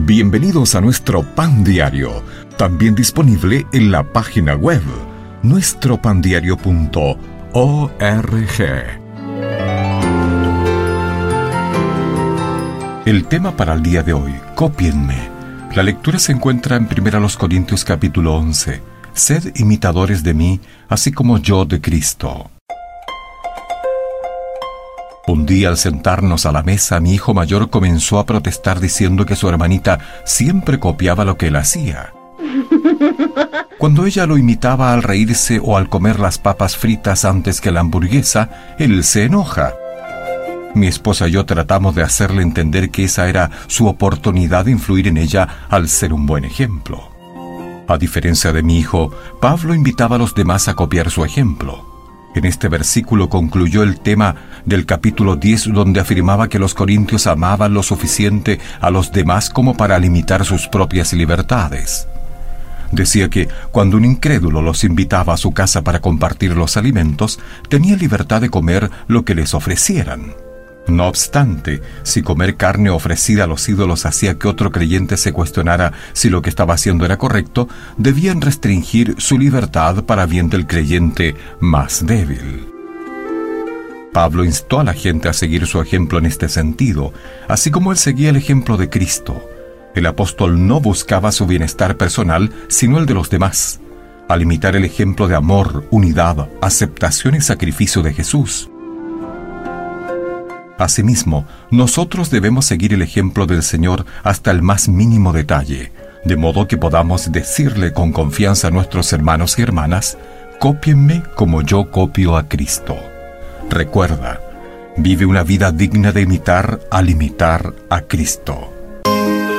Bienvenidos a nuestro Pan Diario, también disponible en la página web nuestropandiario.org. El tema para el día de hoy, cópienme. La lectura se encuentra en 1 Corintios capítulo 11. Sed imitadores de mí, así como yo de Cristo. Un día al sentarnos a la mesa, mi hijo mayor comenzó a protestar diciendo que su hermanita siempre copiaba lo que él hacía. Cuando ella lo imitaba al reírse o al comer las papas fritas antes que la hamburguesa, él se enoja. Mi esposa y yo tratamos de hacerle entender que esa era su oportunidad de influir en ella al ser un buen ejemplo. A diferencia de mi hijo, Pablo invitaba a los demás a copiar su ejemplo. En este versículo concluyó el tema del capítulo 10, donde afirmaba que los corintios amaban lo suficiente a los demás como para limitar sus propias libertades. Decía que cuando un incrédulo los invitaba a su casa para compartir los alimentos, tenía libertad de comer lo que les ofrecieran. No obstante, si comer carne ofrecida a los ídolos hacía que otro creyente se cuestionara si lo que estaba haciendo era correcto, debían restringir su libertad para bien del creyente más débil. Pablo instó a la gente a seguir su ejemplo en este sentido, así como él seguía el ejemplo de Cristo. El apóstol no buscaba su bienestar personal, sino el de los demás, al imitar el ejemplo de amor, unidad, aceptación y sacrificio de Jesús. Asimismo, nosotros debemos seguir el ejemplo del Señor hasta el más mínimo detalle, de modo que podamos decirle con confianza a nuestros hermanos y hermanas: cópienme como yo copio a Cristo. Recuerda, vive una vida digna de imitar al imitar a Cristo.